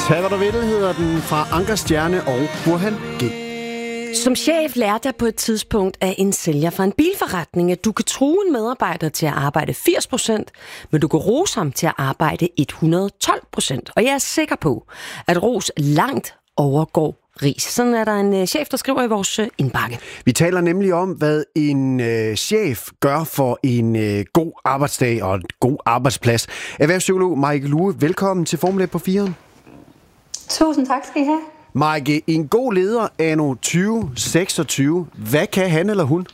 Tag hvad du vil, hedder den, fra Anker Stjerne og Burhan G. Som chef lærte jeg på et tidspunkt af en sælger fra en bilforretning, at du kan true en medarbejder til at arbejde 80%, men du kan rose ham til at arbejde 112%. Og jeg er sikker på, at ros langt overgår ris. Sådan er der en chef, der skriver i vores indbakke. Vi taler nemlig om, hvad en chef gør for en god arbejdsdag og en god arbejdsplads. Erhvervspsykolog Maike Lue, velkommen til Formel 1 på 4'eren. Tusind tak skal I have. Maike, en god leder anno 2026. Hvad kan han eller hun?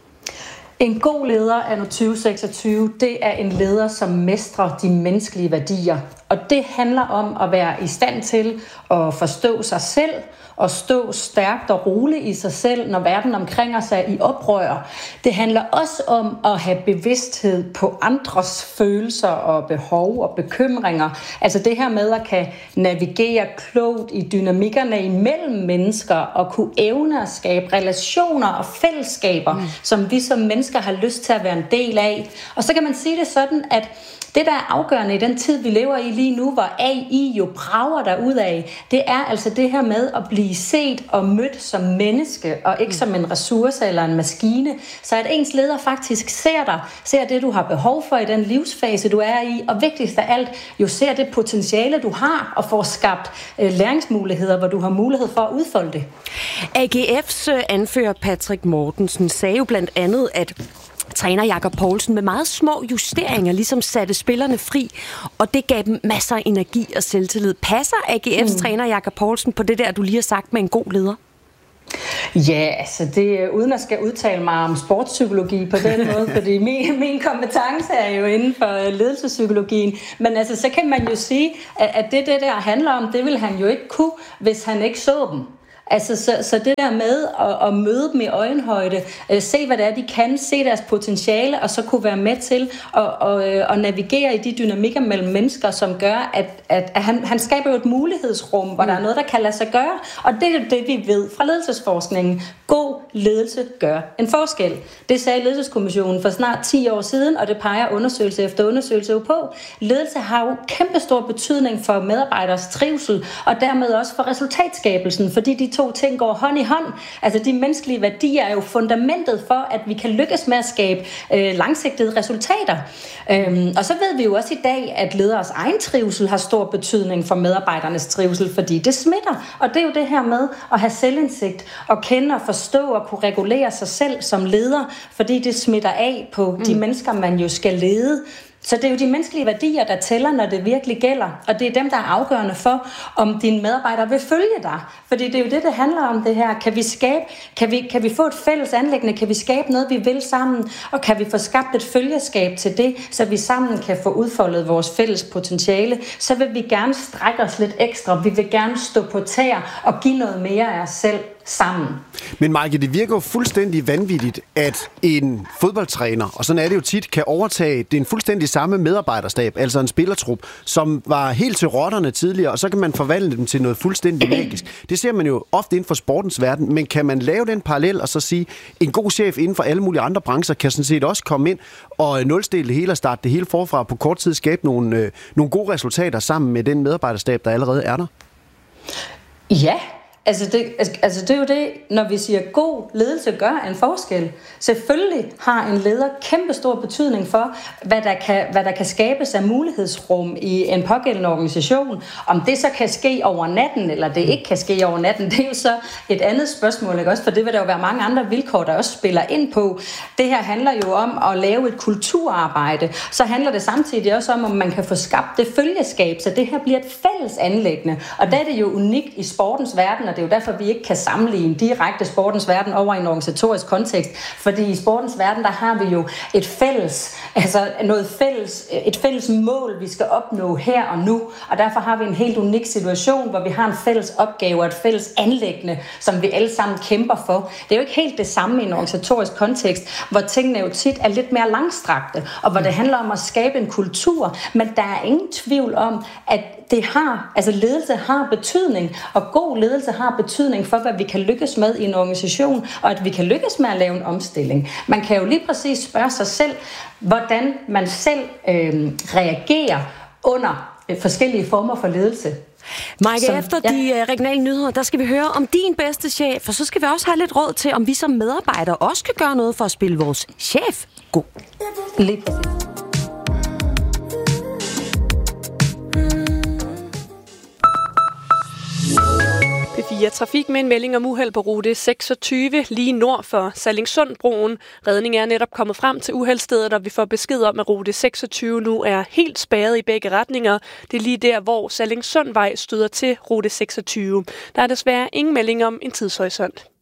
En god leder anno 2026, det er en leder, som mestrer de menneskelige værdier. Og det handler om at være i stand til at forstå sig selv og stå stærkt og roligt i sig selv, når verden omkring os er i oprør. Det handler også om at have bevidsthed på andres følelser og behov og bekymringer. Altså det her med at kan navigere klogt i dynamikkerne imellem mennesker og kunne evne at skabe relationer og fællesskaber, som vi som mennesker har lyst til at være en del af. Og så kan man sige det sådan, at det, der er afgørende i den tid, vi lever i lige nu, hvor AI jo brager derudad, det er altså det her med at blive set og mødt som menneske, og ikke som en ressource eller en maskine. Så at ens leder faktisk ser dig, ser det, du har behov for i den livsfase, du er i, og vigtigst af alt, jo ser det potentiale, du har, og får skabt læringsmuligheder, hvor du har mulighed for at udfolde det. AGF's anfører Patrick Mortensen sagde jo blandt andet, at træner Jakob Poulsen med meget små justeringer ligesom satte spillerne fri, og det gav dem masser af energi og selvtillid. Passer AGF's træner Jakob Poulsen på det der, du lige har sagt med en god leder? Ja, altså det uden at skal udtale mig om sportspsykologi på den måde, fordi min kompetence er jo inden for ledelsespsykologien, men altså så kan man jo sige, at det der handler om, det vil han jo ikke kunne, hvis han ikke så dem. Altså, så det der med at møde dem i øjenhøjde, se hvad det er, de kan, se deres potentiale, og så kunne være med til at navigere i de dynamikker mellem mennesker, som gør, at han skaber jo et mulighedsrum, hvor der er noget, der kan lade sig gøre. Og det er jo det, vi ved fra ledelsesforskningen. God ledelse gør en forskel. Det sagde Ledelseskommissionen for snart 10 år siden, og det peger undersøgelse efter undersøgelse jo på. Ledelse har jo kæmpestor betydning for medarbejderes trivsel, og dermed også for resultatskabelsen, fordi de to ting går hånd i hånd. Altså de menneskelige værdier er jo fundamentet for, at vi kan lykkes med at skabe langsigtede resultater. Og så ved vi jo også i dag, at lederes egen trivsel har stor betydning for medarbejdernes trivsel, fordi det smitter. Og det er jo det her med at have selvindsigt og kende og forstå og kunne regulere sig selv som leder, fordi det smitter af på de mennesker, man jo skal lede. Så det er jo de menneskelige værdier, der tæller, når det virkelig gælder. Og det er dem, der er afgørende for, om dine medarbejdere vil følge dig. Fordi det er jo det handler om det her. Kan vi få et fælles anliggende? Kan vi skabe noget, vi vil sammen? Og kan vi få skabt et følgeskab til det, så vi sammen kan få udfoldet vores fælles potentiale? Så vil vi gerne strække os lidt ekstra. Vi vil gerne stå på tæer og give noget mere af os selv sammen. Men Maike, det virker jo fuldstændig vanvittigt, at en fodboldtræner, og sådan er det jo tit, kan overtage den fuldstændig samme medarbejderstab, altså en spillertrup, som var helt til rotterne tidligere, og så kan man forvandle dem til noget fuldstændig magisk. Det ser man jo ofte inden for sportens verden, men kan man lave den parallel og så sige, en god chef inden for alle mulige andre brancher kan sådan set også komme ind og nulstille det hele og starte det hele forfra på kort tid, skabe nogle gode resultater sammen med den medarbejderstab, der allerede er der? Ja. Altså det er jo det, når vi siger, at god ledelse gør en forskel. Selvfølgelig har en leder kæmpe stor betydning for, hvad der kan skabes af mulighedsrum i en pågældende organisation. Om det så kan ske over natten, eller det ikke kan ske over natten, det er jo så et andet spørgsmål, ikke også? For det vil der jo være mange andre vilkår, der også spiller ind på. Det her handler jo om at lave et kulturarbejde. Så handler det samtidig også om man kan få skabt det følgeskab, så det her bliver et fælles anliggende. Og der er det jo unikt i sportens verden, og det er jo derfor, vi ikke kan sammenligne direkte sportens verden over i en organisatorisk kontekst. Fordi i sportens verden, der har vi jo et fælles mål, vi skal opnå her og nu. Og derfor har vi en helt unik situation, hvor vi har en fælles opgave og et fælles anliggende, som vi alle sammen kæmper for. Det er jo ikke helt det samme i en organisatorisk kontekst, hvor tingene jo tit er lidt mere langstrakte, og hvor det handler om at skabe en kultur. Men der er ingen tvivl om, at ledelse har betydning, og god ledelse har betydning for, hvad vi kan lykkes med i en organisation, og at vi kan lykkes med at lave en omstilling. Man kan jo lige præcis spørge sig selv, hvordan man selv reagerer under forskellige former for ledelse. Mike, efter de regionale nyheder, der skal vi høre om din bedste chef, og så skal vi også have lidt råd til, om vi som medarbejdere også kan gøre noget for at spille vores chef god. Lige præcis. P4 Trafik med en melding om uheld på rute 26 lige nord for Sallingsundbroen. Redningen er netop kommet frem til uheldsstedet, og vi får besked om, at rute 26 nu er helt spærret i begge retninger. Det er lige der, hvor Sallingsundvej støder til rute 26. Der er desværre ingen melding om en tidshorisont.